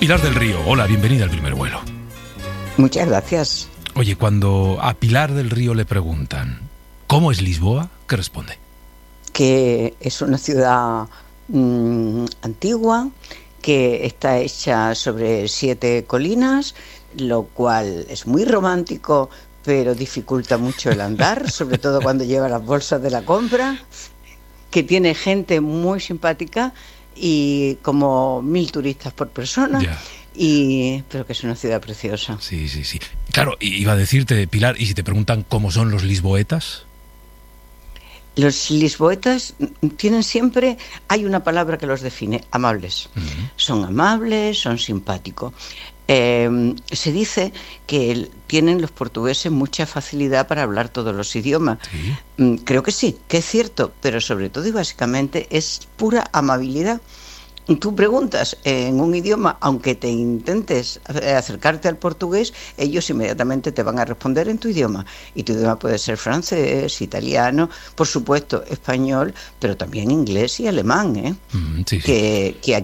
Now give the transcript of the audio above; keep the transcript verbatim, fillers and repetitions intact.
Pilar del Río, hola, bienvenida al Primer Vuelo. Muchas gracias. Oye, cuando a Pilar del Río le preguntan ¿cómo es Lisboa?, ¿qué responde? Que es una ciudad mmm, antigua, que está hecha sobre siete colinas, lo cual es muy romántico, pero dificulta mucho el andar, sobre todo cuando lleva las bolsas de la compra, que tiene gente muy simpática y como mil turistas por persona, Ya. y pero que es una ciudad preciosa. Sí, sí, sí. Claro, iba a decirte, Pilar, ¿y si te preguntan cómo son los lisboetas? Los lisboetas tienen siempre, hay una palabra que los define, amables. Uh-huh. Son amables, son simpáticos. Eh, se dice que el, tienen los portugueses mucha facilidad para hablar todos los idiomas. ¿Sí? Creo que sí, que es cierto, pero sobre todo y básicamente es pura amabilidad. Tú preguntas en un idioma, aunque te intentes acercarte al portugués, ellos inmediatamente te van a responder en tu idioma. Y tu idioma puede ser francés, italiano, por supuesto español, pero también inglés y alemán, ¿eh? Mm, sí, sí. Que, que